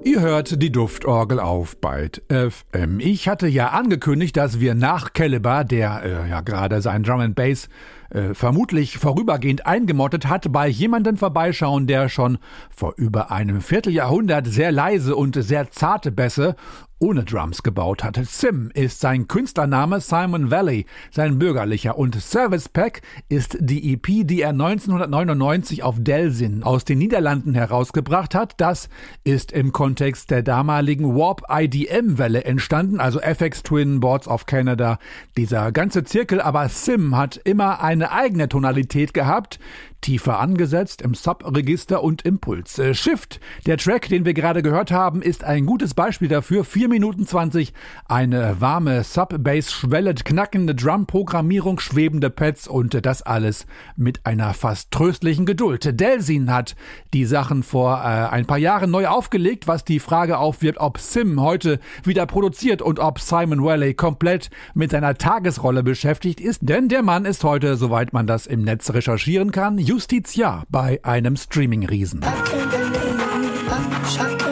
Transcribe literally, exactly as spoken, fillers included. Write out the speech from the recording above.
Ihr hört die Duftorgel auf Byte F M. Ich hatte ja angekündigt, dass wir nach Caliber, der äh, ja gerade sein Drum and Bass äh, vermutlich vorübergehend eingemottet hat, bei jemandem vorbeischauen, der schon vor über einem Vierteljahrhundert sehr leise und sehr zarte Bässe ohne Drums gebaut hat. Sim ist sein Künstlername, Simon Valley sein bürgerlicher, und Service Pack ist die E P, die er neunzehnhundertneunundneunzig auf Delsin aus den Niederlanden herausgebracht hat. Das ist im Kontext der damaligen Warp I D M-Welle entstanden, also F X Twin, Boards of Canada, dieser ganze Zirkel. Aber Sim hat immer eine eigene Tonalität gehabt, tiefer angesetzt im Sub-Register und Impuls. Äh, Shift, der Track, den wir gerade gehört haben, ist ein gutes Beispiel dafür. vier Minuten zwanzig, eine warme Sub-Bass-Schwelle, knackende Drum-Programmierung, schwebende Pads und das alles mit einer fast tröstlichen Geduld. Delsin hat die Sachen vor äh, ein paar Jahren neu aufgelegt, was die Frage aufwirft, ob Sim heute wieder produziert und ob Simon Valley komplett mit seiner Tagesrolle beschäftigt ist. Denn der Mann ist heute, soweit man das im Netz recherchieren kann, Justiziar bei einem Streaming-Riesen. I can't believe I'm shocking.